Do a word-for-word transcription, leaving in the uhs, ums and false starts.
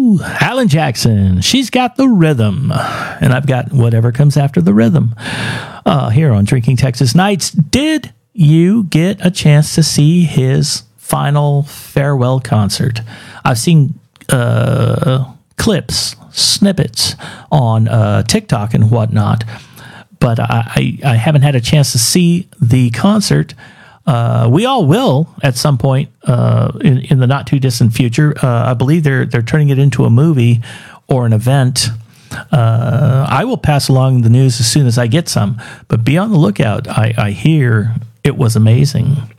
Woo! Alan Jackson. She's got the rhythm. And I've got whatever comes after the rhythm. Uh, here on Drinking Texas Nights. Did you get a chance to see his final farewell concert? I've seen uh, clips, snippets on uh, TikTok and whatnot, but I, I, I haven't had a chance to see the concert. Uh, we all will at some point uh, in, in the not too distant future. Uh, I believe they're they're turning it into a movie or an event. Uh, I will pass along the news as soon as I get some, but be on the lookout. I, I hear it was amazing.